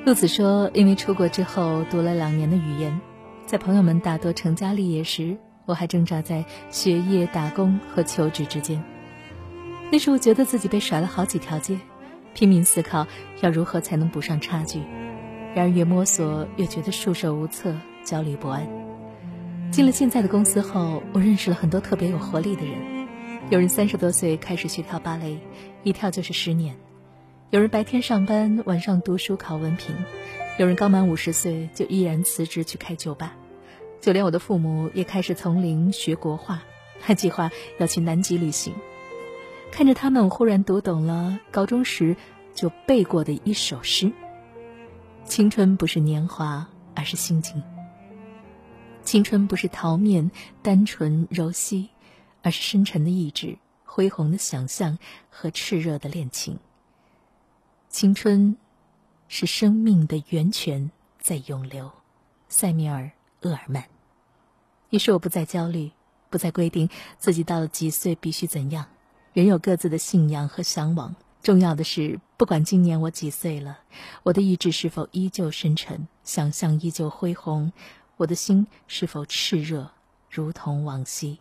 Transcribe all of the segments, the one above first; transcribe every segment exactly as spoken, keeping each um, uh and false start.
陆子说，因为出国之后读了两年的语言，在朋友们大多成家立业时，我还挣扎在学业、打工和求职之间。那时候觉得自己被甩了好几条街，拼命思考要如何才能补上差距。然而越摸索越觉得束手无策，焦虑不安。进了现在的公司后，我认识了很多特别有活力的人。有人三十多岁开始学跳芭蕾，一跳就是十年；有人白天上班，晚上读书考文凭；有人刚满五十岁就毅然辞职去开酒吧。就连我的父母也开始从零学国画，还计划要去南极旅行。看着他们，我忽然读懂了高中时就背过的一首诗：青春不是年华，而是心境；青春不是桃面单纯柔细，而是深沉的意志、恢宏的想象和炽热的恋情。青春是生命的源泉在涌流。塞缪尔·厄尔曼。于是我不再焦虑，不再规定自己到了几岁必须怎样，人有各自的信仰和向往。重要的是，不管今年我几岁了，我的意志是否依旧深沉，想象依旧恢宏，我的心是否炽热，如同往昔。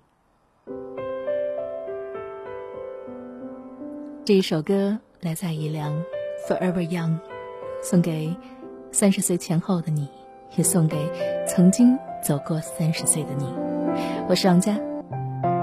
这一首歌来自一良 Forever Young， 送给三十岁前后的你，也送给曾经走过三十岁的你。我是王佳，